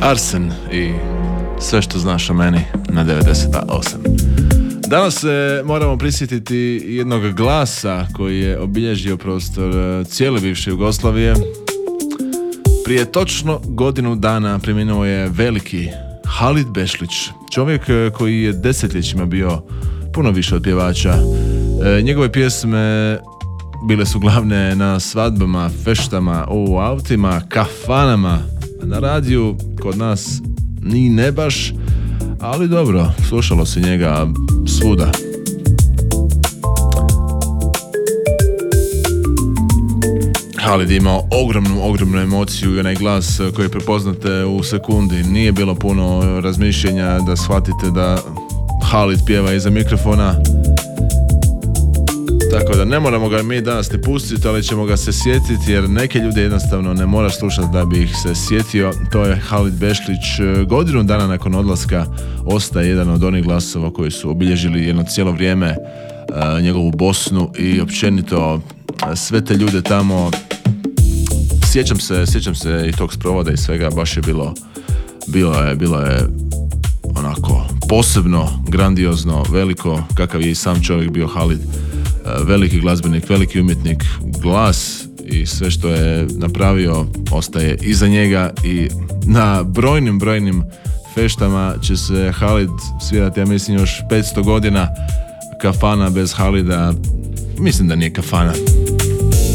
Arsen i sve što znaš o meni na 98. Danas se moramo prisjetiti jednog glasa koji je obilježio prostor cijele bivše Jugoslavije. Prije točno godinu dana preminuo je veliki Halid Bešlić, čovjek koji je desetljećima bio puno više od pjevača. Njegove pjesme bile su glavne na svadbama, feštama, u autima, kafanama, na radiju, kod nas ni ne baš, ali dobro, slušalo se njega svuda. Halid je imao ogromnu emociju i onaj glas koji prepoznate u sekundi. Nije bilo puno razmišljenja da shvatite da Halid pjeva iza mikrofona. Tako da ne moramo ga mi danas ni pustiti, ali ćemo ga se sjetiti, jer neke ljude jednostavno ne moraš slušati da bi ih se sjetio. To je Halid Bešlić. Godinu dana nakon odlaska ostaje jedan od onih glasova koji su obilježili jedno cijelo vrijeme njegovu Bosnu i općenito sve te ljude tamo. Sjećam se i tog sprovoda i svega, baš je bilo je onako posebno, grandiozno, veliko, kakav je i sam čovjek bio Halid. Veliki glazbenik, veliki umjetnik, glas i sve što je napravio ostaje iza njega i na brojnim feštama će se Halid svirati, ja mislim još 500 godina. Kafana bez Halida, mislim da nije kafana.